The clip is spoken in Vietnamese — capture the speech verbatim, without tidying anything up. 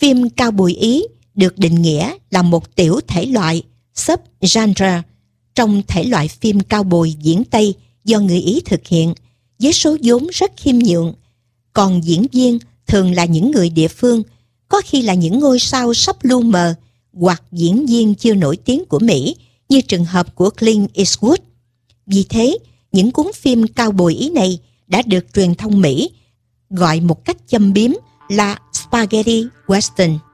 Phim cao bồi Ý được định nghĩa là một tiểu thể loại sub-genre trong thể loại phim cao bồi diễn Tây do người Ý thực hiện, với số vốn rất khiêm nhượng. Còn diễn viên thường là những người địa phương, có khi là những ngôi sao sắp lu mờ hoặc diễn viên chưa nổi tiếng của Mỹ, như trường hợp của Clint Eastwood. Vì thế, những cuốn phim cao bồi Ý này đã được truyền thông Mỹ gọi một cách châm biếm là Spaghetti Western.